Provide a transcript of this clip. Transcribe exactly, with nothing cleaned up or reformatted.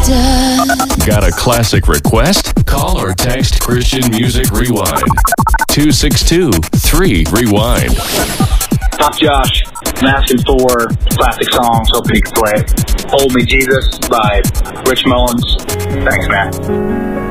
Got a classic request? Call or text Christian Music Rewind. two six two, three, rewind. Top Josh. I'm asking for classic songs, hoping you can play it. Hold Me Jesus by Rich Mullins. Thanks, man.